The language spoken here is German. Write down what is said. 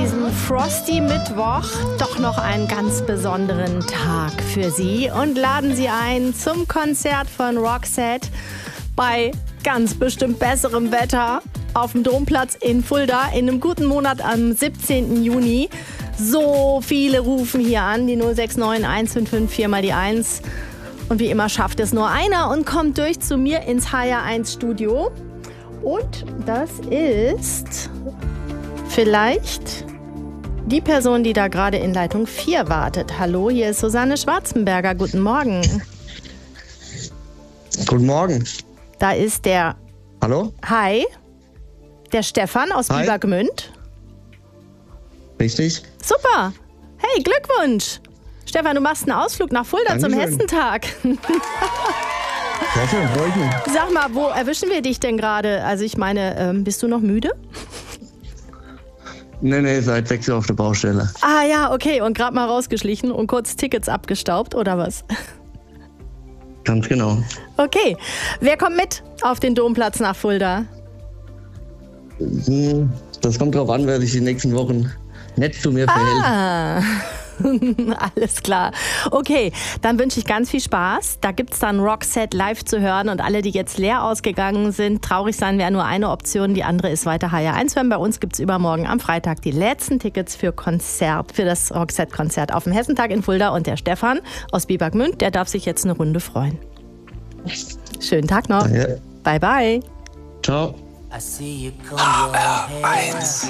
diesem Frosty Mittwoch doch noch einen ganz besonderen Tag für Sie und laden Sie ein zum Konzert von Roxette bei ganz bestimmt besserem Wetter auf dem Domplatz in Fulda in einem guten Monat am 17. Juni. So viele rufen hier an, die 069 155 4 mal die 1. Und wie immer schafft es nur einer und kommt durch zu mir ins HR1 Studio. Und das ist vielleicht die Person, die da gerade in Leitung 4 wartet. Hallo, hier ist Susanne Schwarzenberger. Guten Morgen. Guten Morgen. Da ist der... Hallo? Hi. Der Stefan aus Hi. Biebergmünd. Richtig? Super. Hey, Glückwunsch. Stefan, du machst einen Ausflug nach Fulda zum Dankeschön. Hessentag. Sehr schön, freue ich mich. Sag mal, wo erwischen wir dich denn gerade? Also ich meine, bist du noch müde? Nee, seit 6 Uhr auf der Baustelle. Ah ja, okay. Und gerade mal rausgeschlichen und kurz Tickets abgestaubt, oder was? Ganz genau. Okay. Wer kommt mit auf den Domplatz nach Fulda? Das kommt drauf an, wer sich die nächsten Wochen nett zu mir verhält. Ah, alles klar. Okay, dann wünsche ich ganz viel Spaß. Da gibt es dann Roxette live zu hören und alle, die jetzt leer ausgegangen sind, traurig sein wäre nur eine Option, die andere ist weiter HR1 hören. Bei uns gibt es übermorgen am Freitag die letzten Tickets für das Roxette-Konzert auf dem Hessentag in Fulda und der Stefan aus Biebergmünd, der darf sich jetzt eine Runde freuen. Schönen Tag noch. Danke. Bye, bye. Ciao. I see you comb your hair.